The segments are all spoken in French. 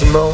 sentiment.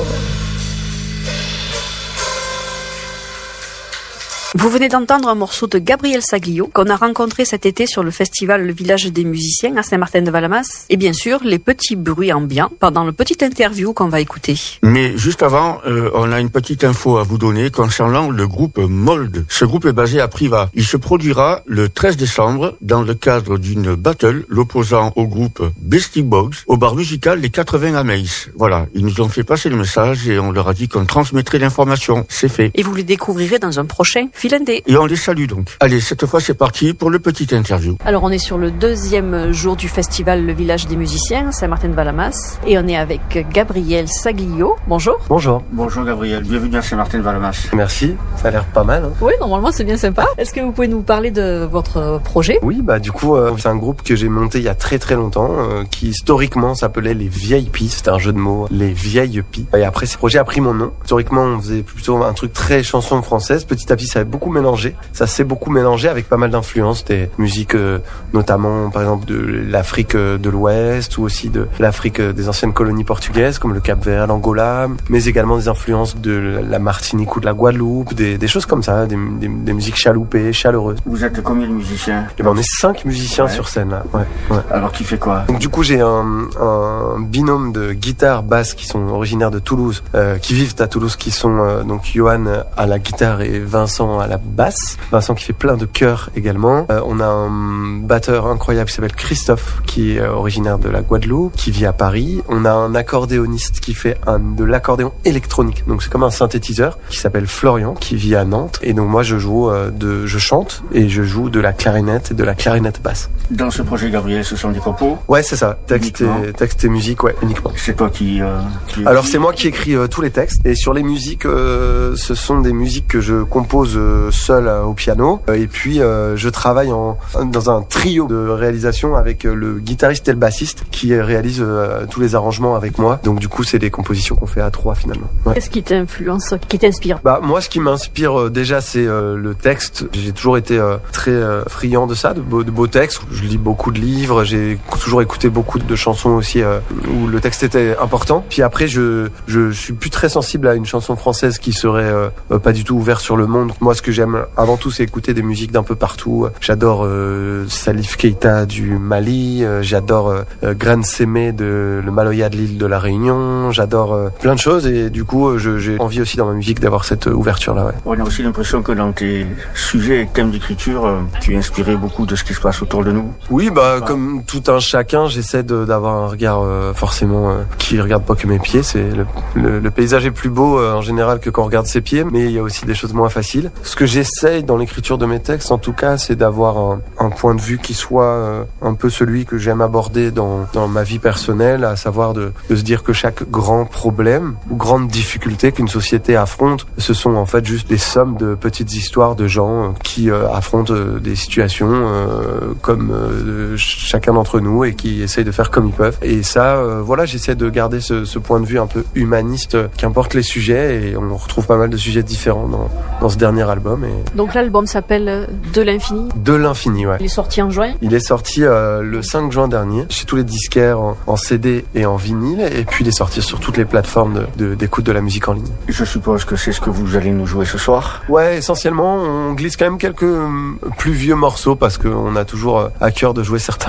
Vous venez d'entendre un morceau de Gabriel Saglio qu'on a rencontré cet été sur le festival Le Village des Musiciens à Saint-Martin-de-Valamas. Et bien sûr, les petits bruits ambiants pendant le petit interview qu'on va écouter. Mais juste avant, on a une petite info à vous donner concernant le groupe Mold. Ce groupe est basé à Privas. Il se produira le 13 décembre dans le cadre d'une battle l'opposant au groupe Beastie Boys au bar musical Les 80 à Meis. Voilà, ils nous ont fait passer le message et on leur a dit qu'on transmettrait l'information. C'est fait. Et vous les découvrirez dans un prochain Philandé. Et on les salue donc. Allez, cette fois c'est parti pour le petit interview. Alors on est sur le deuxième jour du festival Le Village des Musiciens, Saint-Martin-de-Valamas. Et on est avec Gabriel Saglio. Bonjour. Bonjour. Bonjour Gabriel, bienvenue à Saint-Martin-de-Valamas. Merci, ça a l'air pas mal. Oui, normalement c'est bien sympa. Est-ce que vous pouvez nous parler de votre projet ? Oui, du coup, c'est un groupe que j'ai monté il y a très très longtemps, qui historiquement s'appelait Les Vieilles Pies. C'était un jeu de mots, Les Vieilles Pies. Et après, ce projet a pris mon nom. Historiquement, on faisait plutôt un truc très chanson française. Petit à petit, ça a beaucoup mélangé. Ça s'est beaucoup mélangé avec pas mal d'influences, des musiques notamment par exemple de l'Afrique de l'Ouest ou aussi de l'Afrique des anciennes colonies portugaises comme le Cap-Vert, l'Angola, mais également des influences de la Martinique ou de la Guadeloupe, des choses comme ça, des musiques chaloupées, chaleureuses. Vous êtes combien de musiciens ? Et on est 5 musiciens sur scène là. Ouais. Alors qui fait quoi ? Donc du coup j'ai un binôme de guitare basse qui sont originaires de Toulouse, qui vivent à Toulouse, qui sont donc Johan à la guitare et Vincent à la basse. Vincent qui fait plein de chœurs également. On a un batteur incroyable qui s'appelle Christophe, qui est originaire de la Guadeloupe, qui vit à Paris. On a un accordéoniste qui fait de l'accordéon électronique. Donc c'est comme un synthétiseur qui s'appelle Florian, qui vit à Nantes. Et donc moi je chante et je joue de la clarinette et de la clarinette basse. Dans ce projet Gabriel, ce sont des compos ? Ouais, c'est ça. Texte et musique, ouais, uniquement. C'est toi qui Alors c'est moi qui écris tous les textes. Et sur les musiques, ce sont des musiques que je compose seul au piano. Et puis je travaille dans un trio de réalisation avec le guitariste et le bassiste qui réalise tous les arrangements avec moi. Donc du coup c'est des compositions qu'on fait à 3 finalement. Ouais. Qu'est-ce qui t'influence, qui t'inspire ? Moi ce qui m'inspire déjà c'est le texte. J'ai toujours été très friand de ça, de beaux textes. Je lis beaucoup de livres, j'ai toujours écouté beaucoup de chansons aussi où le texte était important. Puis après je suis plus très sensible à une chanson française qui serait pas du tout ouverte sur le monde. Moi ce que j'aime avant tout c'est écouter des musiques d'un peu partout. J'adore Salif Keita du Mali, j'adore Gran Semé de le Maloya de l'île de la Réunion, j'adore plein de choses et du coup j'ai envie aussi dans ma musique d'avoir cette ouverture là. Ouais. On a aussi l'impression que dans tes sujets et thèmes d'écriture, tu es inspiré beaucoup de ce qui se passe autour de nous. Oui, comme tout un chacun, j'essaie d'avoir un regard forcément qui regarde pas que mes pieds. C'est le paysage est plus beau en général que quand on regarde ses pieds, mais il y a aussi des choses moins faciles. Ce que j'essaie dans l'écriture de mes textes, en tout cas, c'est d'avoir un point de vue qui soit un peu celui que j'aime aborder dans ma vie personnelle, à savoir de se dire que chaque grand problème ou grande difficulté qu'une société affronte, ce sont en fait juste des sommes de petites histoires de gens qui affrontent des situations comme chacun d'entre nous et qui essayent de faire comme ils peuvent. Et ça, j'essaie de garder ce point de vue un peu humaniste, qu'importe les sujets, et on retrouve pas mal de sujets différents dans ce dernier album. Et... Donc l'album s'appelle De l'infini ? De l'infini, ouais. Il est sorti en juin ? Il est sorti le 5 juin dernier, chez tous les disquaires en CD et en vinyle, et puis il est sorti sur toutes les plateformes d'écoute de la musique en ligne. Je suppose que c'est ce que vous allez nous jouer ce soir ? Ouais, essentiellement, on glisse quand même quelques plus vieux morceaux, parce qu'on a toujours à cœur de jouer certains